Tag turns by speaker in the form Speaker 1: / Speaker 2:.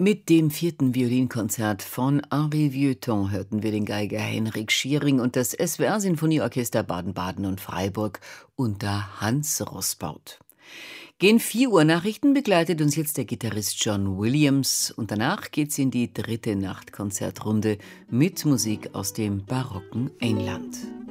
Speaker 1: Mit dem 4. Violinkonzert von Henri Vieuxtemps hörten wir den Geiger Henrik Schiering und das SWR-Sinfonieorchester Baden-Baden und Freiburg unter Hans Roßbaut. Gegen 4 Uhr Nachrichten begleitet uns jetzt der Gitarrist John Williams und danach geht's in die 3. Nachtkonzertrunde mit Musik aus dem barocken England.